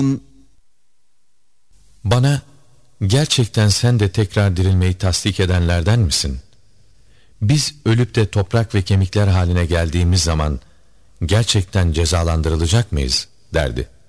Bana, gerçekten sen de tekrar dirilmeyi tasdik edenlerden misin? Biz ölüp de toprak ve kemikler haline geldiğimiz zaman gerçekten cezalandırılacak mıyız? derdi.